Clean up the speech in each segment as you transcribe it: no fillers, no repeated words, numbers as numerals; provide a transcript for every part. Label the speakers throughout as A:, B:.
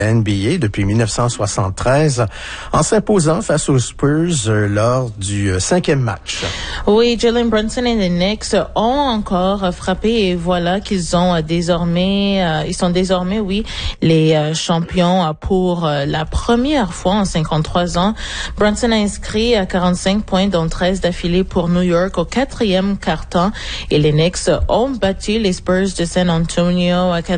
A: NBA depuis 1973 en s'imposant face aux Spurs lors du 5e match.
B: Oui, Jalen Brunson et les Knicks ont encore frappé et voilà qu'ils sont désormais, oui, les champions pour la première fois en 53 ans. Brunson a inscrit 45 points, dont 13 d'affilée pour New York au 4e quart-temps et les Knicks ont battu les Spurs de San Antonio à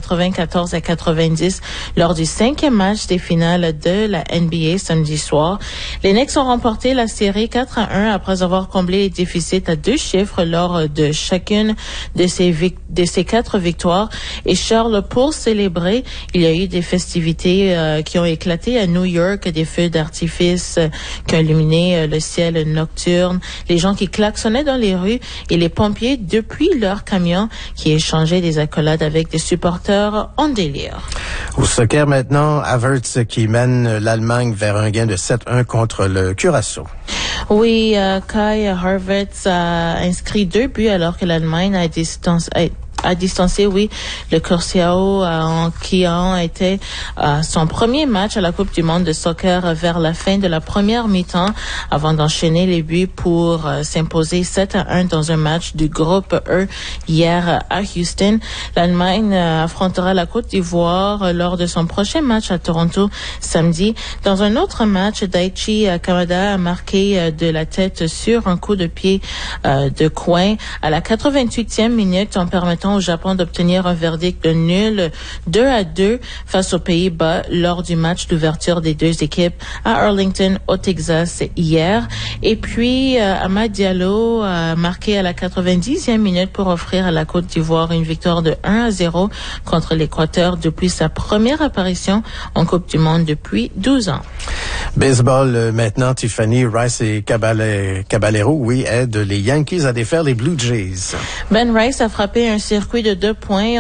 B: 94-90 lors du 5e match des finales de la NBA samedi soir. Les Knicks ont remporté la série 4-1 après avoir comblé les déficits à 2 chiffres lors de chacune de ces 4 victoires. Et Charles, pour célébrer, il y a eu des festivités qui ont éclaté à New York, des feux d'artifice qui ont illuminé le ciel nocturne, les gens qui klaxonnaient dans les rues et les pompiers depuis leur camion qui échangeaient des accolades avec des supporters en délire.
A: Au soccer maintenant, Havertz qui mène l'Allemagne vers un gain de 7-1 contre le Curaçao.
B: Oui, Kai Havertz a inscrit 2 buts alors que l'Allemagne a distancé, le Curaçao qui a été son premier match à la Coupe du monde de soccer vers la fin de la première mi-temps avant d'enchaîner les buts pour s'imposer 7-1 dans un match du groupe E hier à Houston. L'Allemagne affrontera la Côte d'Ivoire lors de son prochain match à Toronto samedi. Dans un autre match, Daichi Kamada a marqué de la tête sur un coup de pied de coin à la 88e minute en permettant au Japon d'obtenir un verdict de nul 2-2 face aux Pays-Bas lors du match d'ouverture des 2 équipes à Arlington au Texas hier. Et puis Amad Diallo a marqué à la 90e minute pour offrir à la Côte d'Ivoire une victoire de 1-0 contre l'Équateur depuis sa première apparition en Coupe du monde depuis 12 ans.
A: Baseball maintenant, Tiffany, Rice et Caballero, aident les Yankees à défaire les Blue Jays.
B: Ben Rice a frappé un circuit de 2 points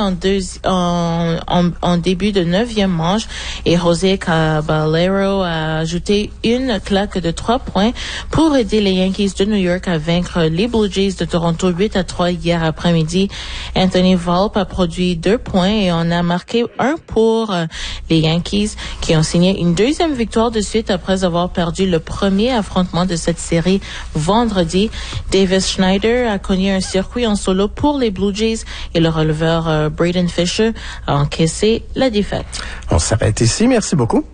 B: en début de 9e manche et José Caballero a ajouté une claque de 3 points pour aider les Yankees de New York à vaincre les Blue Jays de Toronto 8-3 hier après-midi. Anthony Volpe a produit 2 points et on a marqué 1 pour les Yankees qui ont signé une 2e victoire de suite après avoir perdu le premier affrontement de cette série vendredi. Davis Schneider a connu un circuit en solo pour les Blue Jays et le releveur Braden Fisher a encaissé la défaite.
A: On s'arrête ici. Merci beaucoup.